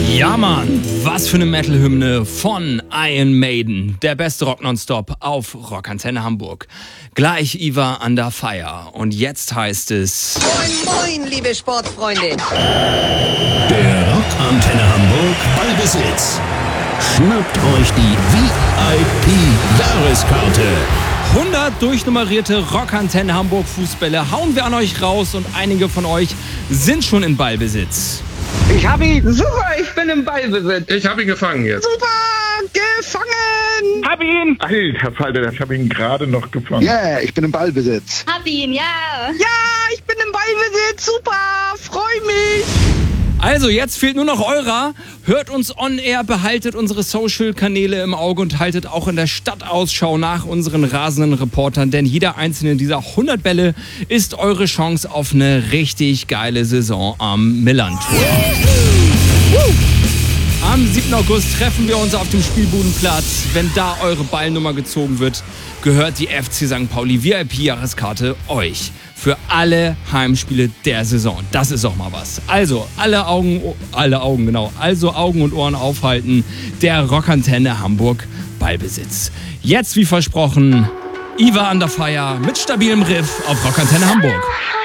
Ja, Mann, was für eine Metal-Hymne von Iron Maiden. Der beste Rock nonstop auf Rockantenne Hamburg. Gleich Iva Under Fire. Und jetzt heißt es... Moin, moin, liebe Sportfreunde. Der Rockantenne Hamburg Ballbesitz. Schnappt euch die VIP-Jahreskarte. 100 durchnummerierte Rockantenne Hamburg Fußbälle hauen wir an euch raus und einige von euch sind schon in Ballbesitz. Ich hab ihn. Super, ich bin im Ballbesitz. Ich habe ihn gefangen jetzt. Super, gefangen. Hab ihn! Alter Falter, ich habe ihn gerade noch gefangen. Ja, yeah, ich bin im Ballbesitz. Hab ihn, ja. Ja, ich bin im Ballbesitz. Super, freu mich. Also, jetzt fehlt nur noch eurer. Hört uns on air, behaltet unsere Social-Kanäle im Auge und haltet auch in der Stadt Ausschau nach unseren rasenden Reportern, denn jeder einzelne dieser 100 Bälle ist eure Chance auf eine richtig geile Saison am Millantor. Am 7. August treffen wir uns auf dem Spielbudenplatz. Wenn da eure Ballnummer gezogen wird, gehört die FC St. Pauli VIP-Jahreskarte euch. Für alle Heimspiele der Saison. Das ist doch mal was. Also, Augen und Ohren aufhalten. Der Rockantenne Hamburg Ballbesitz. Jetzt, wie versprochen, Iva Under Fire mit stabilem Riff auf Rockantenne Hamburg.